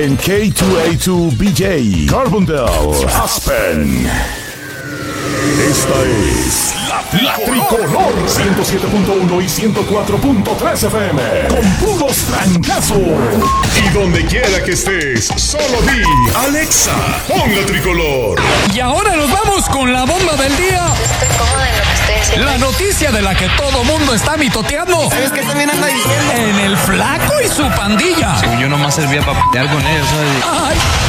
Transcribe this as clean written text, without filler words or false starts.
en K2A2BJ, Carbondale, Aspen. Esta es la Tricolor 107.1 y 104.3 FM con puros trancazos. Y donde quiera que estés, solo di Alexa, pon la Tricolor. Y ahora nos vamos con la bomba del día. Estoy cómoda en lo que estoy haciendo. La noticia de la que todo mundo está mitoteando. ¿Sabes qué también anda diciendo? En el Flaco y su pandilla. Yo nomás servía para pelear con ellos, ¿sabes? Ay,